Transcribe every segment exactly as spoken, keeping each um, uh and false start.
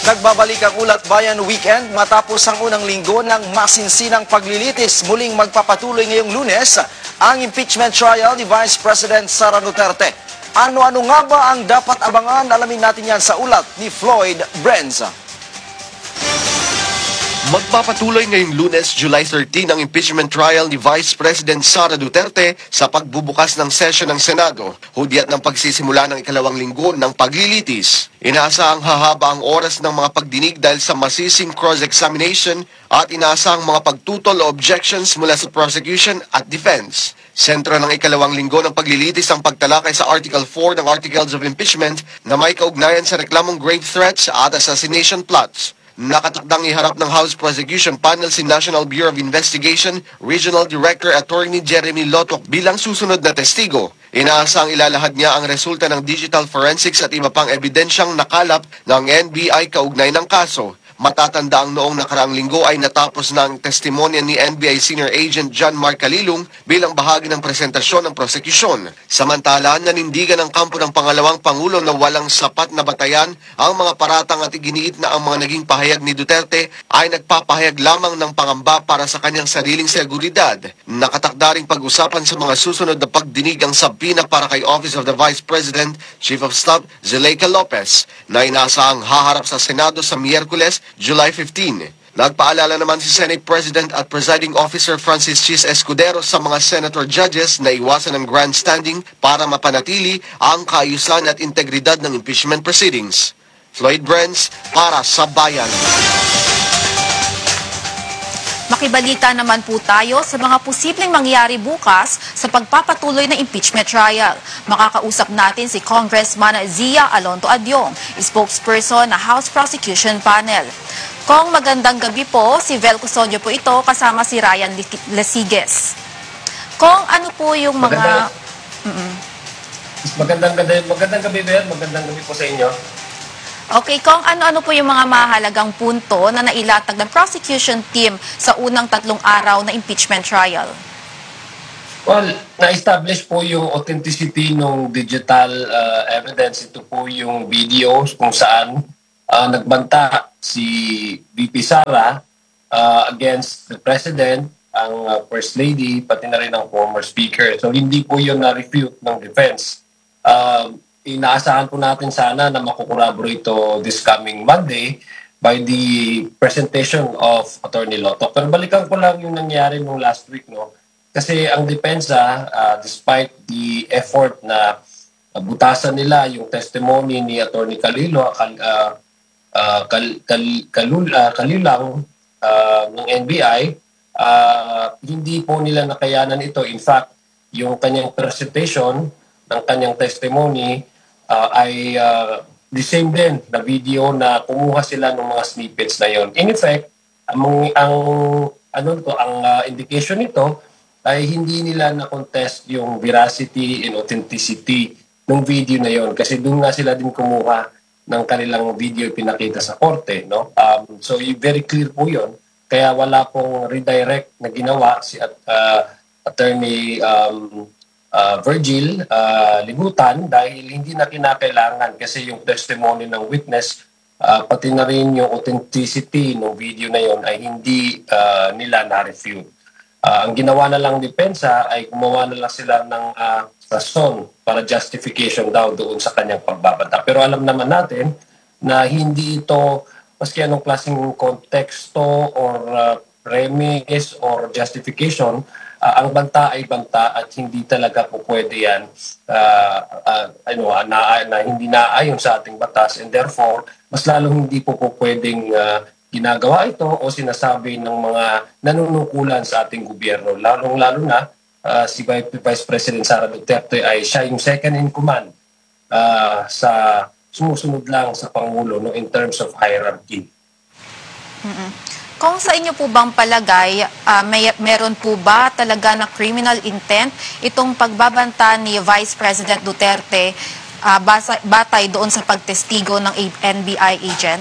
Nagbabalik ang Ulat Bayan Weekend matapos ang unang linggo ng masinsinang paglilitis. Muling magpapatuloy ngayong Lunes ang impeachment trial ni Vice President Sara Duterte. Ano-ano nga ba ang dapat abangan? Alamin natin yan sa ulat ni Floyd Brenza. Magpapatuloy ngayong Lunes, July thirteen, ang impeachment trial ni Vice President Sara Duterte sa pagbubukas ng sesyon ng Senado, hudyat ng pagsisimula ng ikalawang linggo ng paglilitis. Inaasahang hahaba ang oras ng mga pagdinig dahil sa masising cross-examination at inaasahang mga pagtutol o objections mula sa prosecution at defense. Sentro ng ikalawang linggo ng paglilitis ang pagtalakay sa Article four ng Articles of Impeachment na may kaugnayan sa reklamong grave threats at assassination plots. Nakatakdang iharap ng House Prosecution Panel si National Bureau of Investigation Regional Director Attorney Jeremy Lotok bilang susunod na testigo. Inaasang ilalahad niya ang resulta ng digital forensics at iba pang ebidensyang nakalap ng N B I kaugnay ng kaso. Matatanda ang noong nakaraang linggo ay natapos na ang testimonya ni N B I Senior Agent John Mark Calilung bilang bahagi ng presentasyon ng prosekusyon. Samantala, nanindigan ng kampo ng pangalawang Pangulo na walang sapat na batayan ang mga paratang at iginiit na ang mga naging pahayag ni Duterte ay nagpapahayag lamang ng pangamba para sa kanyang sariling seguridad. Nakatakda ring pag-usapan sa mga susunod na pagdinig ang sabina para kay Office of the Vice President, Chief of Staff Zuleika Lopez, na inaasahang haharap sa Senado sa Miyerkules, July fifteenth. Nagpaalala naman si Senate President at Presiding Officer Francis Chis Escudero sa mga Senator Judges na iwasan ng grandstanding para mapanatili ang kaayusan at integridad ng impeachment proceedings. Floyd Brenz para sa Bayan. Makibalita naman po tayo sa mga posibleng mangyari bukas sa pagpapatuloy ng impeachment trial. Makakausap natin si Congressman Zia Alonto Adyong, spokesperson ng House Prosecution Panel. Kong magandang gabi po, si Vel Custodio po ito kasama si Ryan Lesiges. Kong, ano po yung mga... Magandang, mm-mm. magandang gabi, magandang gabi, Vel. Magandang gabi po sa inyo. Okay, Kong, ano-ano po yung mga mahalagang punto na nailatag ng prosecution team sa unang tatlong araw na impeachment trial? Well, na-establish po yung authenticity ng digital uh, evidence. Ito po yung videos kung saan uh, nagbanta si V P Sara uh, against the President, ang uh, First Lady, pati na rin ang former Speaker. So hindi po yun na-refute ng defense. Uh, Inaasahan po natin sana na makukorroborate ito this coming Monday by the presentation of Attorney Lotok. Pero balikan ko lang yung nangyari nung last week, no? Kasi ang depensa, uh, despite the effort na uh, butasan nila yung testimony ni Attorney Calilo, kal, uh, uh, kal, kal, kalul, uh, Kalilang uh, ng N B I, uh, hindi po nila nakayanan ito. In fact, yung kanyang presentation ng kanyang testimony Uh, ay uh, the same din na video na kumuha sila ng mga snippets na yon. In effect, ang, ang ano to, ang uh, indication nito ay hindi nila na-contest yung veracity and authenticity ng video na yon kasi doon nga sila din kumuha ng kanilang video pinakita sa korte, no? Um, so very clear po yon. Kaya wala pong redirect na ginawa si uh, Attorney um, Uh, Virgil uh, Ligutan dahil hindi na kinakailangan kasi yung testimony ng witness uh, pati na rin yung authenticity ng video na yon ay hindi uh, nila na-refute. Uh, ang ginawa na lang depensa ay gumawa na lang sila ng uh, rason para justification daw doon sa kanyang pagbabanta. Pero alam naman natin na hindi ito maski anong klaseng konteksto or uh, premise or justification. Uh, ang banta ay banta at hindi talaga po pwede yan uh, uh, ano, na, na hindi naayon sa ating batas and therefore mas lalong hindi po po pwedeng uh, ginagawa ito o sinasabi ng mga nanunukulan sa ating gobyerno. Lalong-lalo na uh, si Vice President Sara Duterte ay siya yung second in command uh, sa sumusunod lang sa Pangulo, no, in terms of hierarchy. Mm-mm. Kung sa inyo po bang palagay, uh, may, meron po ba talaga na criminal intent itong pagbabanta ni Vice President Duterte uh, basa, batay doon sa pagtestigo ng N B I agent?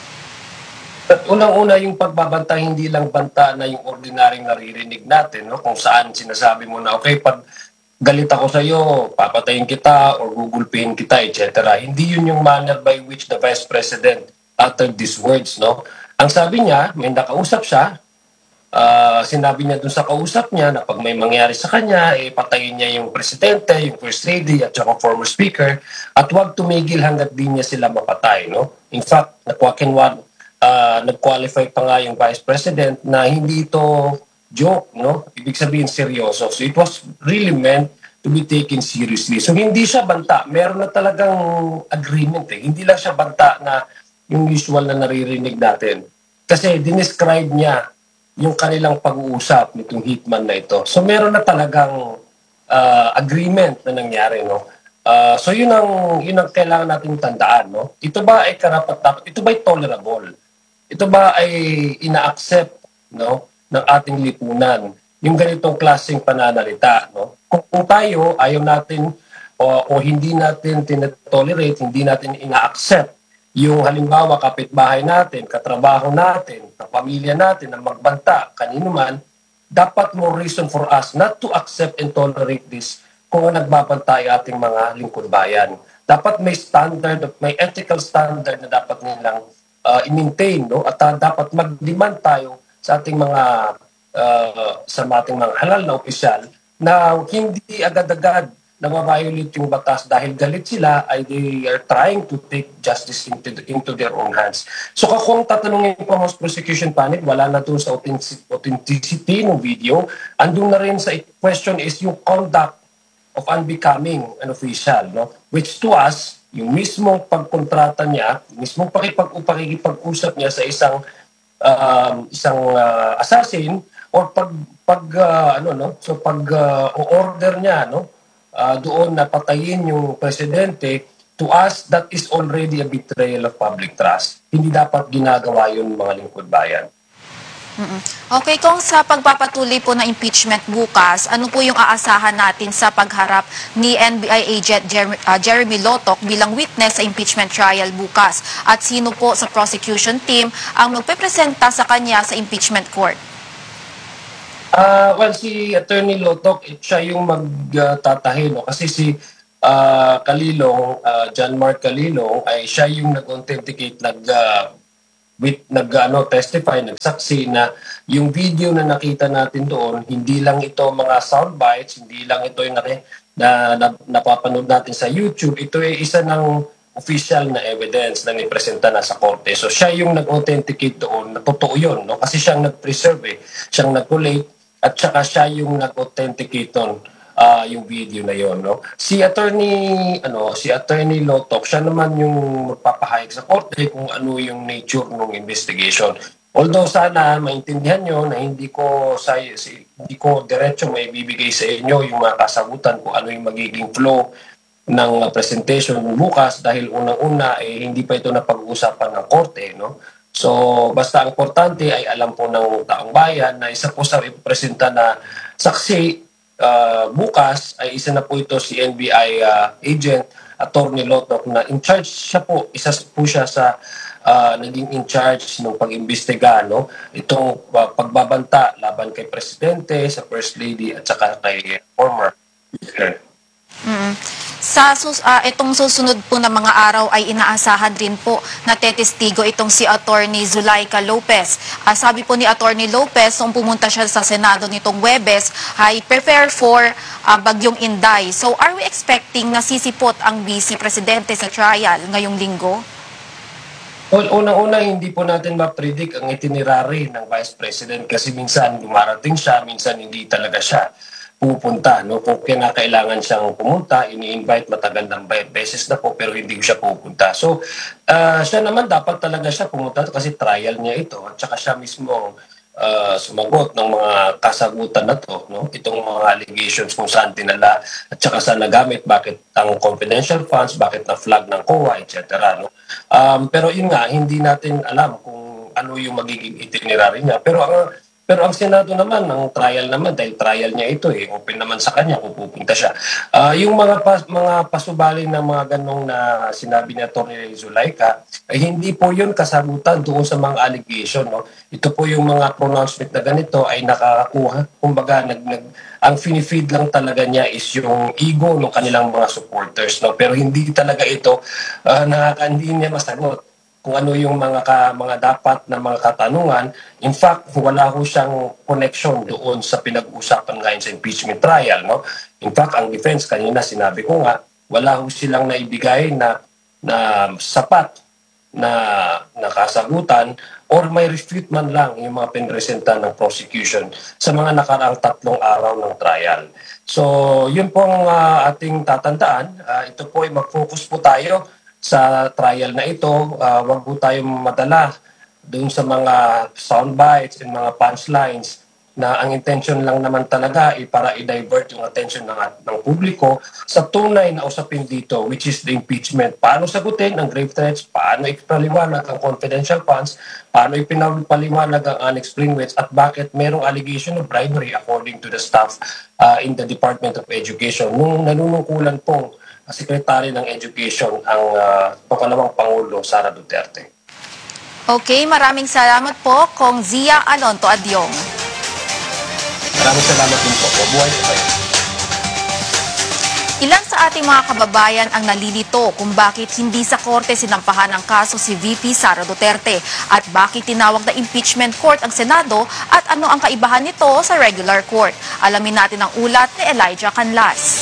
At unang-una yung pagbabanta, hindi lang banta na yung ordinaryong naririnig natin, no? Kung saan sinasabi mo na, okay, pag galit ako sa iyo, papatayin kita or gugulpihin kita, et cetera. Hindi yun yung manner by which the Vice President uttered these words, no? Ang sabi niya, may nakausap siya, ah, sinabi niya dun sa kausap niya na pag may mangyari sa kanya, eh, patayin niya yung presidente, yung first lady, at saka former speaker, at huwag tumigil hanggat di niya sila mapatay, no? In fact, nagwakinwan, uh, nag-qualify pa nga yung vice president na hindi ito joke, no? Ibig sabihin seryoso. So it was really meant to be taken seriously. So hindi siya banta. Meron na talagang agreement eh. Hindi lang siya banta na yung usual na naririnig natin. Kasi dinescribe niya yung kanilang pag-uusap nitong hitman na ito. So meron na talagang uh, agreement na nangyari, no? Uh, so yun ang yun ang kailangan nating tandaan, no? Ito ba ay karapat-dapat? Ito ba ay tolerable? Ito ba ay ina-accept, no, ng ating lipunan? Yung ganitong klaseng pananalita, no? Kung, kung tayo ayaw natin o, o hindi natin tinetolerate, hindi natin ina-accept yung halimbawa kapitbahay natin, katrabaho natin, kapamilya natin na magbanta, kanino man, dapat more reason for us not to accept and tolerate this kung nagbabanta ay ating mga lingkod bayan. Dapat may standard, may ethical standard na dapat nilang uh, i-maintain, no? At uh, dapat mag-demand tayo sa ating mga uh, sa ating mga halal na opisyal na hindi agad-agad na ma-violate yung batas dahil galit sila ay they are trying to take justice into, into their own hands. So kung tatanungin po House Prosecution Panel, wala na doon sa authenticity ng video. Andun na rin sa question is yung conduct of unbecoming an official, no? Which to us, yung mismong pagkontrata niya, mismong pakipag pakikipag-usap niya sa isang um, isang uh, assassin or pag pag uh, ano no, so pag uh, order niya, no, Uh, doon na patayin yung presidente, to us, that is already a betrayal of public trust. Hindi dapat ginagawa yun mga lingkod bayan. Mm-mm. Okay, kung sa pagpapatuloy po na impeachment bukas, ano po yung aasahan natin sa pagharap ni N B I agent Jer- uh, Jeremy Lotok bilang witness sa impeachment trial bukas? At sino po sa prosecution team ang magpepresenta sa kanya sa impeachment court? Uh, well, si Attorney Lotok, eh, siya yung magtatahi, no? Kasi si uh, Kalilong, uh, John Mark Kalilong, ay siya yung nag-authenticate, nag, uh, with, nag, ano, testify, nagsaksi na yung video na nakita natin doon, hindi lang ito mga sound bites, hindi lang ito yung na, na, na, napapanood natin sa YouTube, ito ay isa ng official na evidence na nipresenta na sa korte. So siya yung nag-authenticate doon, na totoo yun, no? Kasi siyang nag-preserve, eh. Siyang nag-collate, at saka siya yung nag-authenticate on uh, yung video na yon, no. Si attorney ano si attorney Lotok, siya naman yung magpapahayag sa korte kung ano yung nature ng investigation. Although sana maintindihan nyo na hindi ko sa si, hindi ko diretso may bibigay sa inyo yung mga kasagutan kung ano yung magiging flow ng presentation bukas dahil unang-una eh, hindi pa ito napag-uusapan ng korte, no. So, basta ang importante ay alam po ng taong bayan na isa po sa ipresenta na saksi uh, bukas ay isa na po ito si N B I uh, agent, Attorney Lotok, na in charge siya po, isa po siya sa uh, naging in charge ng pag-imbestiga, no? Itong uh, pagbabanta laban kay Presidente, sa First Lady at saka kay former Speaker. Mm. Sa sus uh, itong susunod po na mga araw ay inaasahan rin po na tetestigo itong si Attorney Zulaika Lopez. Uh, sabi po ni Attorney Lopez, nung pumunta siya sa Senado nitong Huwebes, ay prepare for uh, Bagyong Inday. So are we expecting na sisipot ang Vice Presidente sa trial ngayong linggo? Well, unang-una, hindi po natin ma-predict ang itinerary ng Vice President kasi minsan dumarating siya, minsan hindi talaga siya pupunta, no? Kung kinakailangan siyang pumunta, ini-invite matagal ng beses na po pero hindi siya pupunta. So, uh, siya naman dapat talaga siya pumunta kasi trial niya ito at saka siya mismo uh, sumagot ng mga kasagutan na to, no? Itong mga allegations kung saan tinala at saka saan nagamit, bakit ang confidential funds, bakit na flag ng C O A, et cetera, no? Um, pero yun nga, hindi natin alam kung ano yung magiging itinerary niya. Pero ang Pero ang Senado naman, ang trial naman, dahil trial niya ito, eh, open naman sa kanya kung pupunta siya. Uh, yung mga pas, mga pasubali ng mga ganong na sinabi ni Atty. Zulaika, ay hindi po yun kasagutan doon sa mga allegation. No? Ito po yung mga pronouncement na ganito ay nakakakuha. Kumbaga, nag, nag, ang finifeed lang talaga niya is yung ego ng kanilang mga supporters. No? Pero hindi talaga ito, uh, nakaka, hindi niya masagot kung ano yung mga ka, mga dapat na mga katanungan. In fact, wala ho siyang connection doon sa pinag-uusapan ngayon sa impeachment trial. No? In fact, ang defense, kanina sinabi ko nga, wala ho silang naibigay na, na sapat na nakasagutan or may refute man lang yung mga pinresenta ng prosecution sa mga nakaraang tatlong araw ng trial. So, yun pong uh, ating tatandaan. Uh, ito po ay mag-focus po tayo sa trial na ito. Uh, wag po tayo madala doon sa mga soundbites and mga punchlines na ang intention lang naman talaga ay para i-divert yung attention ng, ng publiko sa tunay na usapin dito, which is the impeachment. Paano sagutin ang grave threats, paano ipaliwanag ang confidential funds, paano ipinapaliwanag ang unexplained weights, at bakit merong allegation of bribery according to the staff uh, in the Department of Education. Nung nanunungkulan pong Secretary ng Education ang uh, pangalawang Pangulo, Sara Duterte. Okay, maraming salamat po, Kong Zia Alonto Adyong. Maraming salamat din po. Mabuhay po kayo. Ilan sa ating mga kababayan ang nalilito kung bakit hindi sa korte sinampahan ng kaso si V P Sara Duterte at bakit tinawag na impeachment court ang Senado at ano ang kaibahan nito sa regular court. Alamin natin ang ulat ni Elijah Canlas.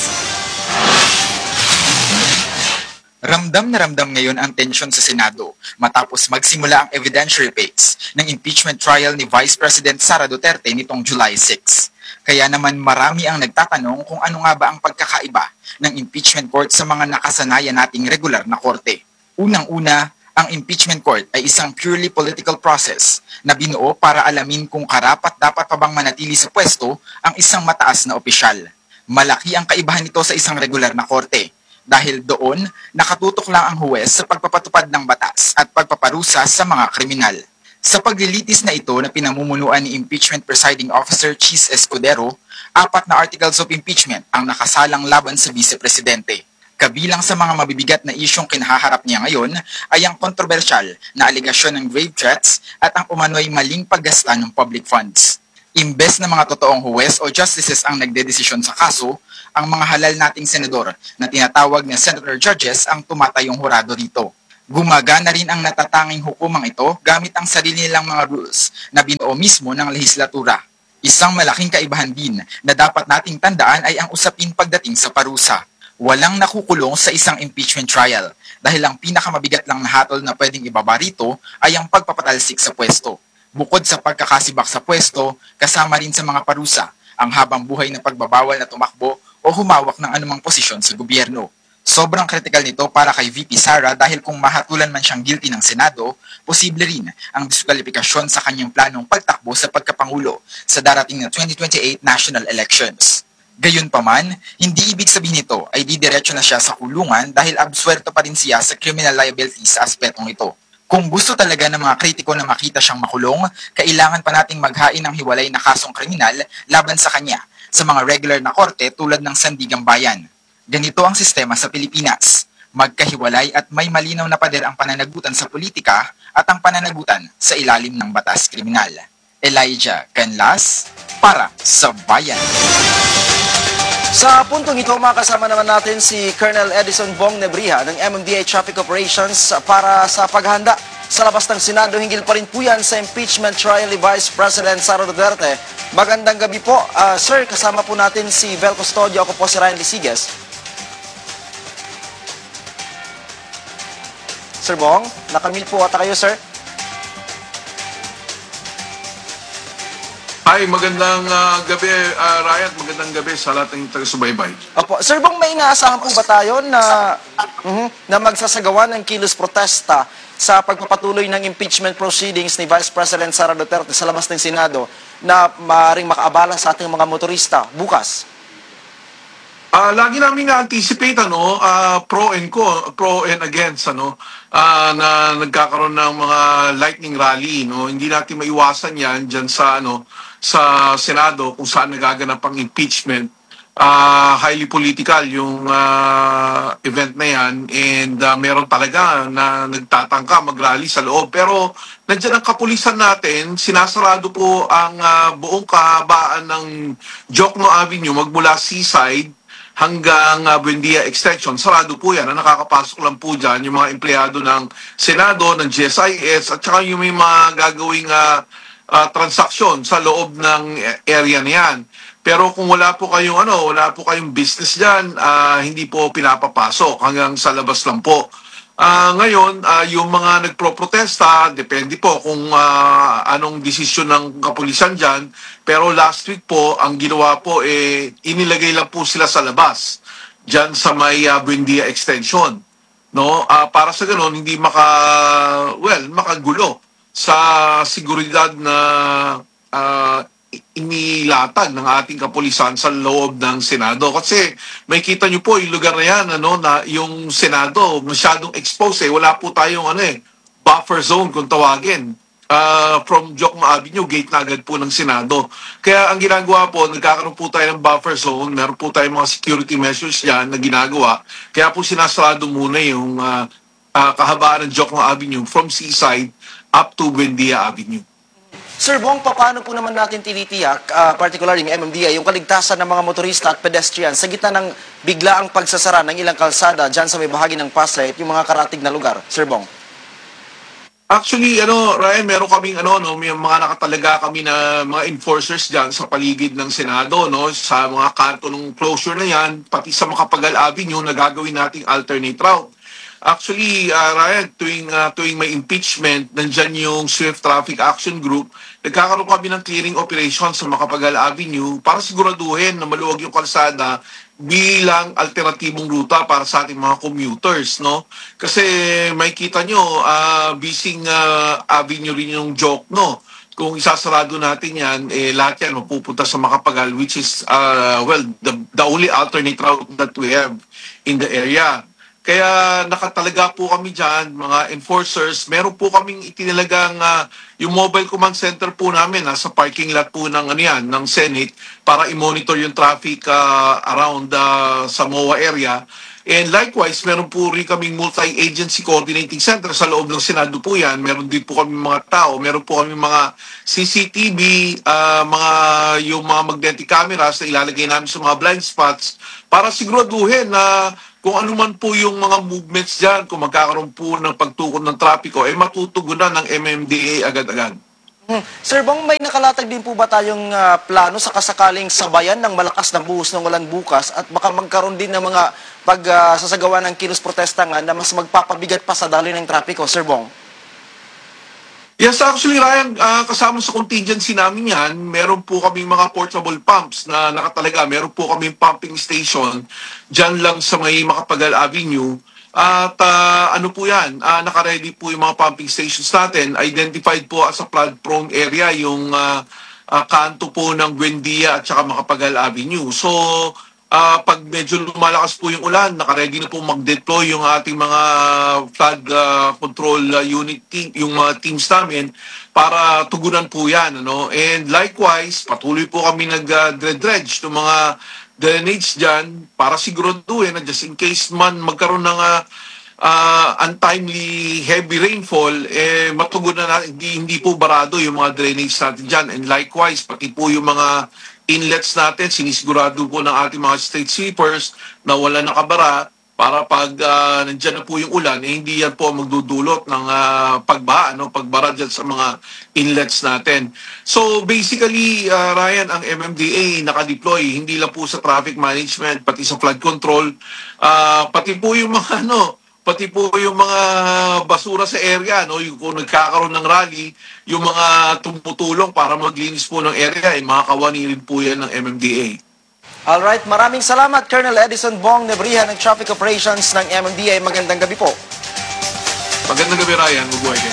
Ramdam na ramdam ngayon ang tensyon sa Senado matapos magsimula ang evidentiary phase ng impeachment trial ni Vice President Sara Duterte nitong July sixth. Kaya naman marami ang nagtatanong kung ano nga ba ang pagkakaiba ng impeachment court sa mga nakasanayan nating regular na korte. Unang-una, ang impeachment court ay isang purely political process na binuo para alamin kung karapat-dapat pa bang manatili sa pwesto ang isang mataas na opisyal. Malaki ang kaibahan nito sa isang regular na korte. Dahil doon, nakatutok lang ang huwes sa pagpapatupad ng batas at pagpaparusa sa mga kriminal. Sa paglilitis na ito na pinamumunuan ni Impeachment Presiding Officer Chis Escudero, apat na articles of impeachment ang nakasalang laban sa Vice Presidente. Kabilang sa mga mabibigat na isyong kinahaharap niya ngayon ay ang kontrobersyal na aligasyon ng grave threats at ang umano'y maling paggasta ng public funds. Imbes na mga totoong huwes o justices ang nagdedesisyon sa kaso, ang mga halal nating senador na tinatawag na senator judges ang tumatayong hurado dito. Gumagana rin ang natatanging hukumang ito gamit ang sarili nilang mga rules na binuo mismo ng lehislatura. Isang malaking kaibahan din na dapat nating tandaan ay ang usapin pagdating sa parusa. Walang nakukulong sa isang impeachment trial dahil ang pinakamabigat lang na hatol na pwedeng ibaba rito ay ang pagpapatalsik sa pwesto. Bukod sa pagkakasibak sa pwesto, kasama rin sa mga parusa ang habang buhay na pagbabawal na tumakbo o humawak ng anumang posisyon sa gobyerno. Sobrang critical nito para kay V P Sara dahil kung mahatulan man siyang guilty ng Senado, posible rin ang diskwalifikasyon sa kanyang planong pagtakbo sa pagkapangulo sa darating na twenty twenty-eight national elections. Gayunpaman, hindi ibig sabihin nito ay didiretso na siya sa kulungan dahil absuerto pa rin siya sa criminal liability sa aspetong ito. Kung gusto talaga ng mga kritiko na makita siyang makulong, kailangan pa nating maghain ng hiwalay na kasong kriminal laban sa kanya sa mga regular na korte tulad ng Sandigang Bayan. Ganito ang sistema sa Pilipinas. Magkahiwalay at may malinaw na pader ang pananagutan sa politika at ang pananagutan sa ilalim ng batas kriminal. Elijah Canlas para sa Bayan. Sa puntong ito, makasama naman natin si Colonel Edison Bong Nebriha ng M M D A Traffic Operations para sa paghahanda sa labas ng Senado. Hinggil pa rin po yan sa impeachment trial ni Vice President Sara Duterte. Magandang gabi po. Uh, sir, kasama po natin si Vel Custodio. Ako po si Ryan Lisiges. Sir Bong, nakamil po ata kayo, sir. Hi, magandang uh, gabi, uh, Ryan. Magandang gabi sa lahat ng taga-subaybay. Opo. Sir Bong, may inaasahan po ba tayo na, uh, na magsasagawa ng kilos protesta sa pagpapatuloy ng impeachment proceedings ni Vice President Sara Duterte sa labas ng Senado na maaaring makaabala sa ating mga motorista bukas? Uh, lagi namin na-anticipate ano, uh, pro and co, pro and against ano, uh, na nagkakaroon ng mga lightning rally, no. Hindi natin maiwasan 'yan diyan sa ano sa Senado kung saan nagaganap ang impeachment. Uh, highly political yung uh, event na yan and uh, meron talaga na nagtatangka mag-rally sa loob. Pero nandiyan ang kapulisan natin, sinasarado po ang uh, buong kahabaan ng Jokno Avenue magmula Seaside hanggang uh, Buendia Extension. Sarado po yan. Ang nakakapasok lang po dyan yung mga empleyado ng Senado, ng G S I S, at saka yung may mga gagawing uh, uh, transaksyon sa loob ng area na yan. Pero kung wala po kayong ano, wala po kayong business diyan, uh, hindi po pinapapasok hanggang sa labas lang po. Uh, ngayon, uh, yung mga nagpro-protesta, depende po kung uh, anong desisyon ng kapulisan diyan. Pero last week po, ang ginawa po eh inilagay lang po sila sa labas diyan sa may uh, Buendia Extension. No? Uh, para sa ganoon hindi maka well, makagulo sa seguridad na uh, inilatag ng ating kapulisan sa loob ng Senado. Kasi may kita nyo po yung lugar na yan, ano, na yung Senado masyadong exposed eh. Wala po tayong ano eh, buffer zone kung tawagin. Uh, from Jokma Avenue, gate na agad po ng Senado. Kaya ang ginagawa po, nagkakaroon po tayo ng buffer zone, meron po tayong mga security measures yan na ginagawa. Kaya po sinasarado muna yung uh, uh, kahabaan ng Jokma Avenue from Seaside up to Buendia Avenue. Sir Bong, paano po naman natin tinitiyak, uh, particularly yung M M D A, yung kaligtasan ng mga motorista at pedestrian sa gitna ng biglaang pagsasara ng ilang kalsada dyan sa may bahagi ng Pasay at yung mga karatig na lugar? Sir Bong. Actually, ano, Ryan, meron kaming ano, no, may mga nakatalaga kami na mga enforcers diyan sa paligid ng Senado, no, sa mga kanto ng closure na 'yan, pati sa Makapagal Avenue na gagawin nating alternate route. Actually, uh, Ryan, tuwing, uh, tuwing may impeachment, nandyan yung Swift Traffic Action Group, nagkakaroon kami ng clearing operation sa Makapagal Avenue para siguraduhin na maluwag yung kalsada bilang alternatibong ruta para sa ating mga commuters, no? Kasi may kita nyo, uh, bising uh, avenue rin yung joke, no? Kung isasarado natin yan, eh, lahat yan mapupunta sa Makapagal, which is, uh, well, the, the only alternate route that we have in the area. Kaya nakatalaga po kami dyan, mga enforcers. Meron po kaming itinalagang uh, yung mobile command center po namin nasa parking lot po ng, ano yan, ng Senate para i-monitor yung traffic uh, around uh, sa M O A area. And likewise, meron po rin kaming multi-agency coordinating center sa loob ng Senado po yan. Meron din po kami mga tao, meron po kami mga C C T V, uh, mga, yung mga magnetic cameras na ilalagay namin sa mga blind spots para siguraduhin na kung ano man po yung mga movements dyan, kung magkakaroon po ng pagtukod ng trapiko, eh matutugunan ng M M D A agad-agad. Hmm. Sir Bong, may nakalatag din po ba tayong uh, plano sa kasakaling sabayan ng malakas na buhos ng ulan bukas at baka magkaroon din ng mga pagsasagawa uh, ng kilos protesta nga na mas magpapabigat pa sa daloy ng trapiko, Sir Bong? Yes, actually, Ryan, uh, kasama sa contingency namin yan, meron po kaming mga portable pumps na nakatalaga. Meron po kaming pumping station dyan lang sa may Makapagal Avenue. At uh, ano po yan, uh, nakaready po yung mga pumping stations natin. Identified po as a flood-prone area yung uh, uh, kanto po ng Buendia at saka Makapagal Avenue. So, Uh, pag medyo lumalakas po yung ulan, nakaready na po mag-deploy yung ating mga flood uh, control uh, unit team, yung mga teams namin para tugunan po yan. Ano? And likewise, patuloy po kami nag-dredge uh, ng mga drainage dyan para siguraduhin na just in case man magkaroon ng uh, uh, untimely heavy rainfall, eh, matugunan na, hindi, hindi po barado yung mga drainage natin dyan. And likewise, pati po yung mga inlets natin, sinisigurado po ng ating mga state sweepers na wala nakabara para pag uh, nandyan na po yung ulan, eh, hindi yan po magdudulot ng uh, pagbaha, no? Pagbara dyan sa mga inlets natin. So basically, uh, Ryan, ang M M D A nakadeploy, hindi lang po sa traffic management, pati sa flood control, uh, pati po yung mga ano, pati po yung mga basura sa area, no? Yung kung nagkakaroon ng rally, yung mga tumutulong para maglinis po ng area, eh, makakawani rin po yan ng M M D A. Alright, maraming salamat Colonel Edison Bong Nebriha ng Traffic Operations ng M M D A. Magandang gabi po. Magandang gabi, Ryan. Mabuhay kayo.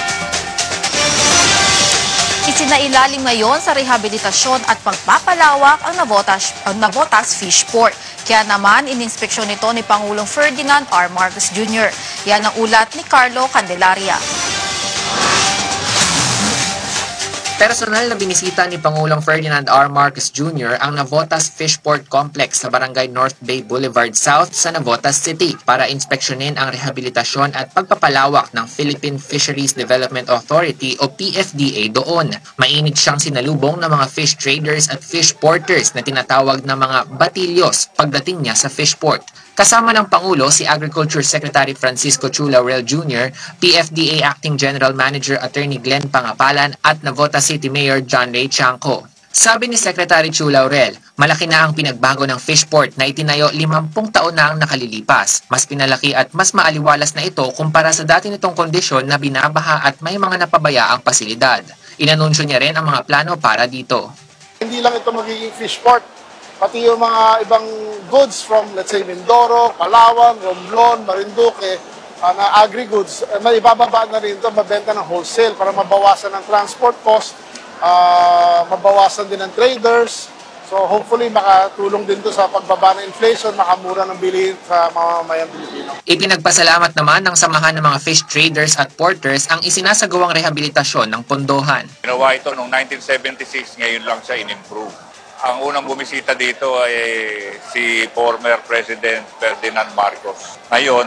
Isinailalim ngayon sa rehabilitasyon at pagpapalawak ang Navotas, ang Navotas Fish Port. Kaya naman, ininspeksyon nito ni Pangulong Ferdinand R. Marcos Junior Yan ang ulat ni Carlo Candelaria. Personal na binisita ni Pangulong Ferdinand R. Marcos Junior ang Navotas Fishport Complex sa Barangay North Bay Boulevard South sa Navotas City para inspeksyonin ang rehabilitasyon at pagpapalawak ng Philippine Fisheries Development Authority o P F D A doon. Mainit siyang sinalubong ng mga fish traders at fish porters na tinatawag na mga batilyos pagdating niya sa fishport. Kasama ng Pangulo si Agriculture Secretary Francisco Chu Laurel Junior, P F D A Acting General Manager Attorney Glenn Pangapalan at Navotas City Mayor John Ray Chanco. Sabi ni Secretary Chu Laurel, malaki na ang pinagbago ng fishport na itinayo limampung taon na ang nakalilipas. Mas pinalaki at mas maaliwalas na ito kumpara sa dati nitong kondisyon na binabaha at may mga napabayaang pasilidad. Inanunsyo niya rin ang mga plano para dito. Hindi lang ito magiging fishport, pati yung mga ibang goods from, let's say, Mindoro, Palawan, Romblon, Marinduque, uh, na agri-goods, uh, may ibababa na rin ito, mabenta ng wholesale para mabawasan ng transport cost, uh, mabawasan din ng traders. So hopefully makatulong din to sa pagbaba ng inflation, makamura ng bilihin sa mamamayang Pilipino. Ipinagpasalamat naman ng samahan ng mga fish traders at porters ang isinasagawang rehabilitasyon ng pondohan. Ginawa ito noong nineteen seventy-six, ngayon lang siya in-improve. Ang unang bumisita dito ay si former President Ferdinand Marcos. Ngayon,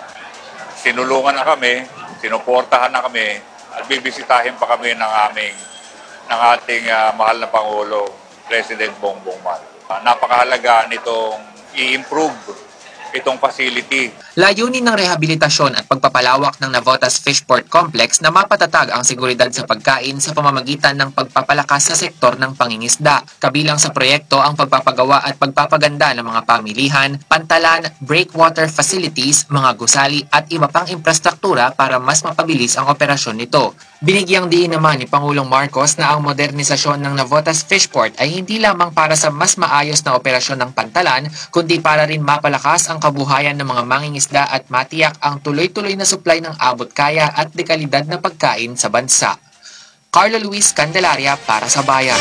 sinulungan na kami, sinuportahan na kami, at bibisitahin pa kami ng aming ng ating uh, mahal na Pangulo, President Bongbong Marcos. Uh, napakahalaga nitong i-improve itong facility. Layunin ng rehabilitasyon at pagpapalawak ng Navotas Fishport Complex na mapatatag ang seguridad sa pagkain sa pamamagitan ng pagpapalakas sa sektor ng pangingisda. Kabilang sa proyekto ang pagpapagawa at pagpapaganda ng mga pamilihan, pantalan, breakwater facilities, mga gusali at iba pang infrastruktura para mas mapabilis ang operasyon nito. Binigyang diin naman ni Pangulong Marcos na ang modernisasyon ng Navotas Fishport ay hindi lamang para sa mas maayos na operasyon ng pantalan, kundi para rin mapalakas ang kabuhayan ng mga mangingisda at matiyak ang tuloy-tuloy na supply ng abot-kaya at dekalidad na pagkain sa bansa. Carlo Luis Candelaria para sa Bayan.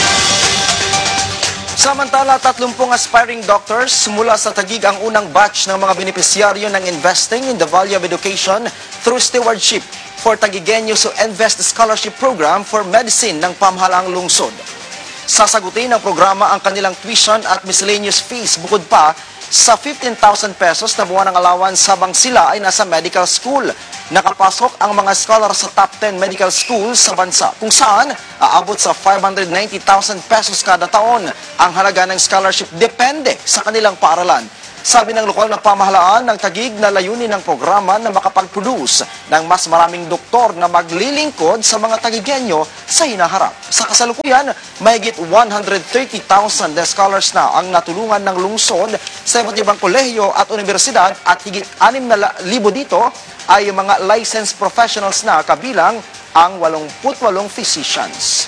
Samantala, tatlumpung aspiring doctors mula sa Taguig ang unang batch ng mga benepisyaryo ng Investing in the Value of Education through Stewardship for Taguigueños who Invest Scholarship Program for Medicine ng pamahalaang lungsod. Sasagutin ng programa ang kanilang tuition at miscellaneous fees bukod pa sa fifteen thousand pesos na buwan ng allowance habang sila ay nasa medical school. Nakapasok ang mga scholar sa top ten medical schools sa bansa kung saan aabot sa five hundred ninety thousand pesos kada taon. Ang halaga ng scholarship depende sa kanilang paaralan. Sabi ng lokal na pamahalaan ng Taguig na layunin ng programa na makapag-produce ng mas maraming doktor na maglilingkod sa mga Taguigueño sa hinaharap. Sa kasalukuyan, mahigit one hundred thirty thousand scholars na ang natulungan ng lungsod sa iba't ibang kolehiyo at universidad at higit anim na libo dito ay mga licensed professionals na kabilang ang eighty-eight physicians.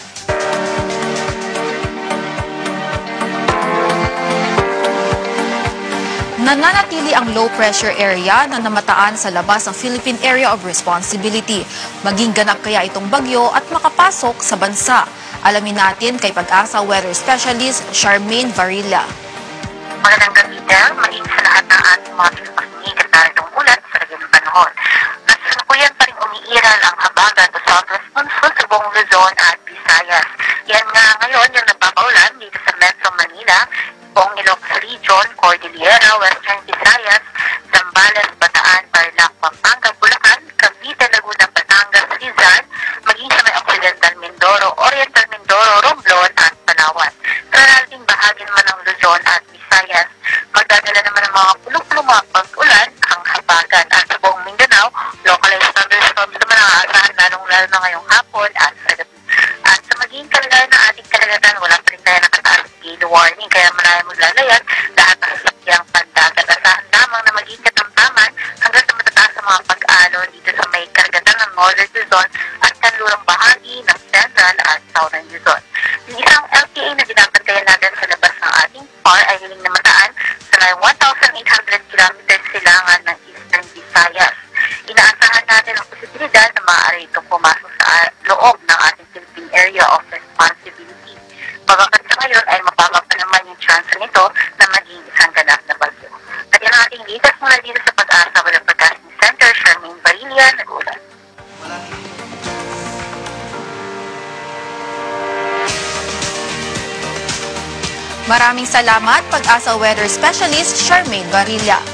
Nananatili ang low-pressure area na namataan sa labas ng Philippine Area of Responsibility. Maging ganap kaya itong bagyo at makapasok sa bansa. Alamin natin kay Pag-asa Weather Specialist Charmaine Varilla. Magandang gabi din, maging sa lahat ng ating mga pinapasinig at naritong ulat sa lagyan panahon. Nasalukuyan pa rin umiiral ang habagat o southwest monsoon sa buong Luzon at Visayas. Yan nga ngayon yung nagpapaulan dito sa Metro Manila, buong Ilocos Region, Cordillera, Western Visayas, Zambales, Bataan, Tarlac, Pampanga, Bulacan, Cavite, Laguna, Batangas, Rizal, maging sa may Occidental Mindoro, Oriental Mindoro, Romblon at Palawan. Sa nalating bahagi naman ng Luzon at Visayas, magdadala naman ng mga pulong-pulong pag-ulan ang habagat at sa buong Mindanao, localized thunderstorms naman ang aasahan lalong-lalo na ngayong hapon at sa gabi. At sa magiging kalagayan ng ating kalagatan, wala pa rin tayo nakataas gale warning, kaya marami maglalayan lahat ng sasakyang pandagat. Asahan lamang na magiging katamtaman hanggang sa matataas sa mga pag-alon dito sa may karagatan ng Northern Luzon at kanlurang bahagi ng Central at Southern Luzon. Yung isang L T A na binabantayan natin sa labas ng ating P A R ay hiling namataan sa may one thousand eight hundred kilometers silangan ng Eastern Visayas. Inaasahan natin ang posibilidad na maaari itong pumasok sa loob ng ating Philippine Area of Responsibility. Pagkakat sa ngayon ay mababa pa naman yung chance nito na maging isang ganap na bagyo. At yan ang ating latest mula dito sa Pag-asa Weather Forecasting Center, Charmaine Varilla, nag-ulat. Maraming salamat, Pag-asa Weather Specialist Charmaine Barilla.